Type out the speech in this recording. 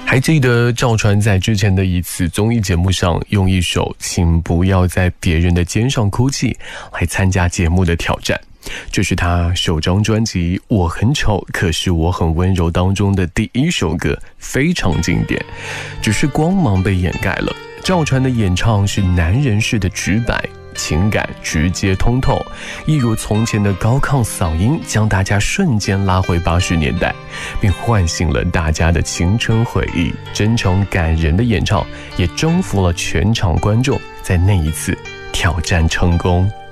还记得赵传在之前的一次综艺节目上用一首请不要在别人的肩上哭泣来参加节目的挑战，这是他首张专辑《我很丑可是我很温柔》当中的第一首歌，非常经典，只是光芒被掩盖了。赵传的演唱是男人式的直白，情感直接通透，一如从前的高亢嗓音将大家瞬间拉回80年代，并唤醒了大家的青春回忆。真诚感人的演唱也征服了全场观众，在那一次挑战成功。